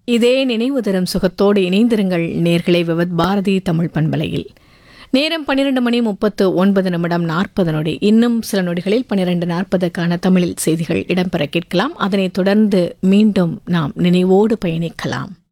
இதே நினைவு தரும் சுகத்தோடு இணைந்திருங்கள் நேர்களை விவத் பாரதி தமிழ் பண்பலையில். நேரம் 12:39 இன்னும் சில நொடிகளில் 12:40க்கான தமிழில் செய்திகள் இடம்பெற கேட்கலாம். அதனைத் தொடர்ந்து மீண்டும் நாம் நினைவோடு பயணிக்கலாம்.